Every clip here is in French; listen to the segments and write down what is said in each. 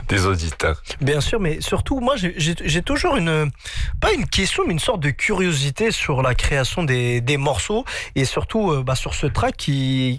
des auditeurs. Bien sûr, mais surtout, moi, j'ai toujours pas une question, mais une sorte de curiosité sur la création des morceaux et surtout sur ce track qui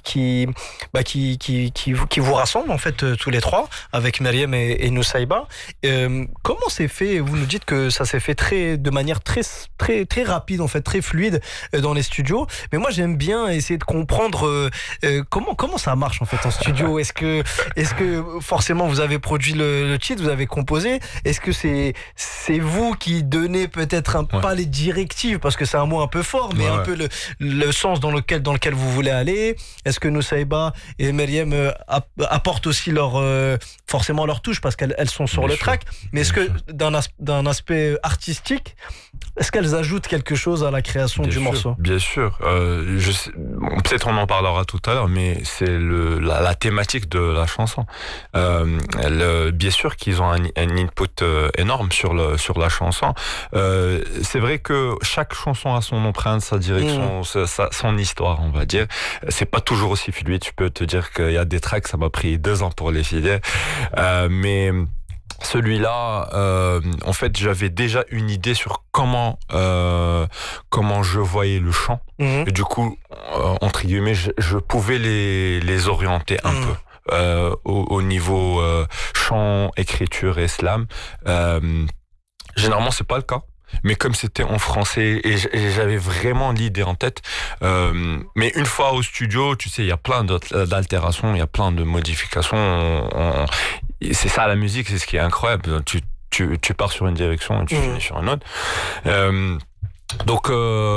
vous rassemble en fait tous les trois avec Meriem et Nusseibah. Comment c'est fait? Vous nous dites que ça s'est fait de manière très rapide, en fait, très fluide dans les studios. Mais moi, j'aime bien essayer de comprendre comment ça marche en fait en studio. Est-ce que forcément vous avez produit le titre, vous avez composé? Est-ce que c'est vous qui donnez peut-être pas les directives, parce que c'est un mot un peu fort, mais un peu le sens dans lequel vous voulez aller? Est-ce que Nusseibah et Meriem apportent aussi forcément leur touche parce qu'elles sont sur le track? Mais est-ce que d'un aspect artistique, est-ce qu'elles ajoutent quelque chose à la création du morceau? Bien sûr. Peut-être on en parlera tout à l'heure, mais c'est la thématique de la chanson. Bien sûr qu'ils ont un input énorme sur la chanson. C'est vrai que chaque chanson a son empreinte, sa direction, son histoire, on va dire. C'est pas toujours aussi fluide. Je peux te dire qu'il y a des tracks, ça m'a pris 2 ans pour les filer. Mais celui-là, en fait, j'avais déjà une idée sur comment je voyais le chant. Et du coup, entre guillemets, je pouvais les orienter un peu au niveau chant, écriture et slam. Généralement, c'est pas le cas. Mais comme c'était en français et j'avais vraiment l'idée en tête, mais une fois au studio, tu sais, il y a plein d'altérations, il y a plein de modifications. C'est ça la musique, c'est ce qui est incroyable. Tu pars sur une direction et tu finis sur une autre. Donc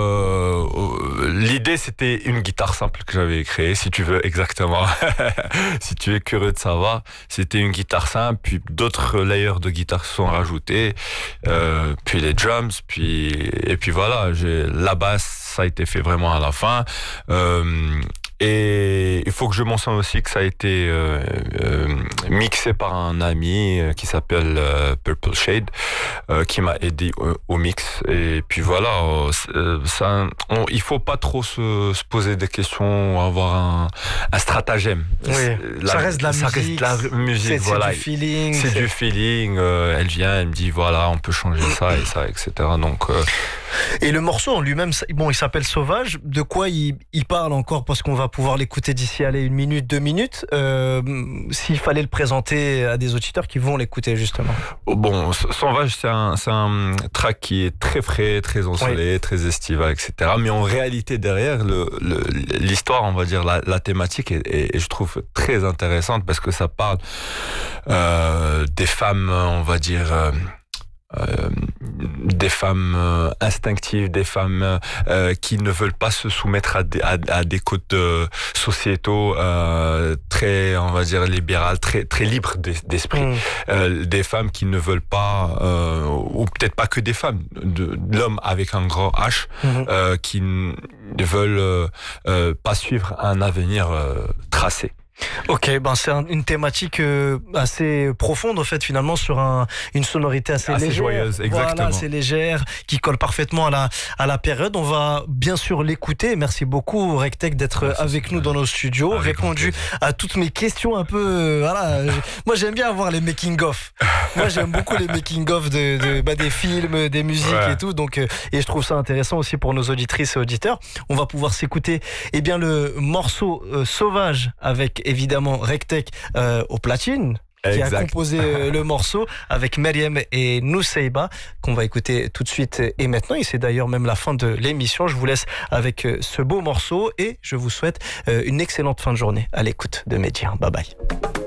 l'idée c'était une guitare simple que j'avais créée, si tu veux exactement. Si tu es curieux de savoir, c'était une guitare simple, puis d'autres layers de guitare se sont rajoutés, puis les drums, et puis voilà, la basse ça a été fait vraiment à la fin. Et il faut que je mentionne aussi que ça a été mixé par un ami qui s'appelle Purple Shade, qui m'a aidé au mix. Et puis voilà, il faut pas trop se poser des questions, avoir un stratagème. Oui. Ça reste de la musique. Voilà. C'est du feeling. C'est du feeling. Elle vient, elle me dit voilà, on peut changer ça et ça, etc. Donc. Et le morceau en lui-même, il s'appelle Sauvage. De quoi il parle encore? Parce qu'on va pouvoir l'écouter d'ici 1 minute, 2 minutes. S'il fallait le présenter à des auditeurs qui vont l'écouter justement. Bon, Sauvage, c'est un track qui est très frais, très ensoleillé, très estival, etc. Mais en réalité, derrière, l'histoire, on va dire, la thématique est, je trouve, très intéressante parce que ça parle des femmes, on va dire... des femmes instinctives, des femmes qui ne veulent pas se soumettre à des codes sociétaux très, on va dire, libérales, très libres d'esprit. Des femmes qui ne veulent pas, ou peut-être pas que des femmes, de l'homme avec un grand H, qui ne veulent pas suivre un avenir tracé. Ok, c'est une thématique assez profonde en fait finalement sur une sonorité assez légère, joyeuse, exactement. Voilà, assez légère, qui colle parfaitement à la période. On va bien sûr l'écouter. Merci beaucoup Rectech d'être avec nous dans nos studios, répondu à toutes mes questions un peu. Moi j'aime bien avoir les making of. Moi j'aime beaucoup les making of des films, des musiques et tout. Donc et je trouve ça intéressant aussi pour nos auditrices et auditeurs. On va pouvoir s'écouter le morceau Sauvage avec évidemment Rectech au platine, qui a composé le morceau avec Meriem et Nusseibah, qu'on va écouter tout de suite et maintenant. Et c'est d'ailleurs même la fin de l'émission. Je vous laisse avec ce beau morceau et je vous souhaite une excellente fin de journée à l'écoute de Média. Bye bye.